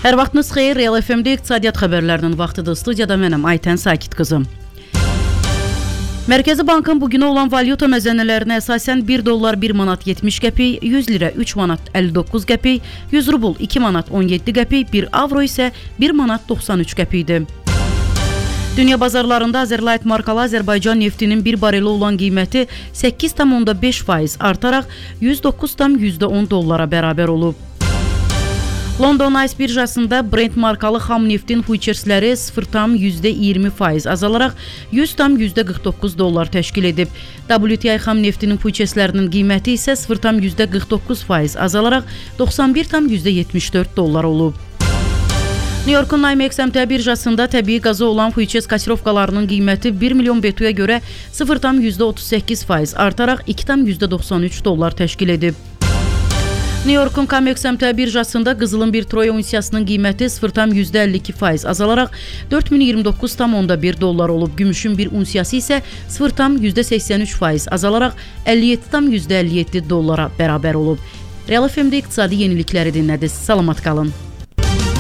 Hər vaxtınız xeyir, Real FM-də iqtisadiyyat xəbərlərinin vaxtıdır. Studiyada mənəm, Aytən Sakit qızım. Mərkəzi Bankın bugünə olan valyuta məzənələrinə əsasən 1 dollar 1 manat 70 qəpik, 100 lirə 3 manat 59 qəpik, 100 rubl 2 manat 17 qəpik, 1 avro isə 1 manat 93 qəpikdir. Dünya bazarlarında Azerlight markalı Azərbaycan neftinin bir bareli olan qiyməti 8,5% artaraq 109,10 dollara bərabər olub. London ICE birjasında Brent markalı xam neftin futuresləri 0,20% azalaraq 100,49 dollar təşkil edib. WTI xam neftinin futureslərinin qiyməti isə 0,49% azalaraq 91,74 dollar olub. New York'un NYMEX əmtia birjasında təbii qazı olan futures kotirovkalarının qiyməti 1 milyon BTU-ya görə 0,38% artaraq 2,93 dollar təşkil edib. New York'un COMEX əmtia birjasında qızılın bir troy unsiyasının qiyməti 0,52% azalaraq 4029,1 dollar olub. Gümüşün bir unsiyası isə 0,83% azalaraq 57,57 dollara bərabər olub. Real FM-də iqtisadi yenilikləri dinlədiniz. Salamat qalın.